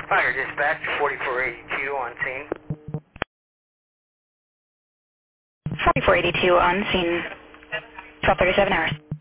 Roger, dispatch 4482 on scene. 4482 on scene, 12:37 hours.